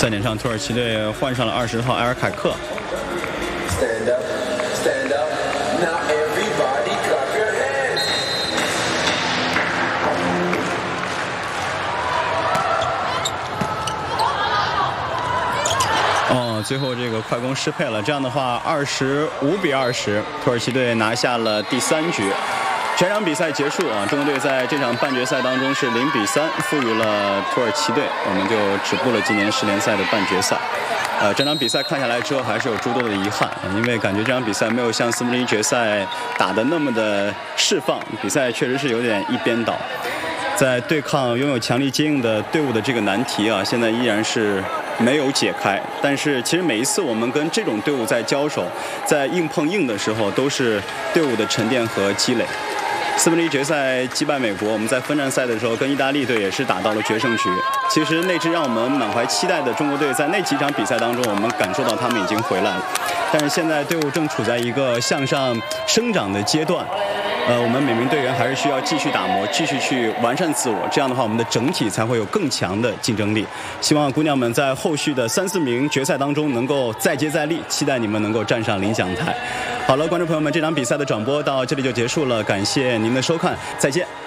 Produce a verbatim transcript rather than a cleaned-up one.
赛点上，土耳其队换上了二十号埃尔凯克。 Stand up, stand up. Now everybody clap your hands. 哦，最后这个快攻失配了，这样的话，二十五比二十，土耳其队拿下了第三局。全场比赛结束啊，中国队在这场半决赛当中是零比三负于了土耳其队，我们就止步了今年世联赛的半决赛。呃，这场比赛看下来之后，还是有诸多的遗憾，因为感觉这场比赛没有像四分之一决赛打得那么的释放，比赛确实是有点一边倒。在对抗拥有强力接应的队伍的这个难题啊，现在依然是没有解开。但是其实每一次我们跟这种队伍在交手，在硬碰硬的时候，都是队伍的沉淀和积累。四分之一决赛击败美国，我们在分站赛的时候跟意大利队也是打到了决胜局。其实那支让我们满怀期待的中国队，在那几场比赛当中，我们感受到他们已经回来了。但是现在队伍正处在一个向上生长的阶段。呃，我们每名队员还是需要继续打磨，继续去完善自我，这样的话，我们的整体才会有更强的竞争力。希望姑娘们在后续的三四名决赛当中能够再接再厉，期待你们能够站上领奖台。好了，观众朋友们，这场比赛的转播到这里就结束了，感谢您的收看，再见。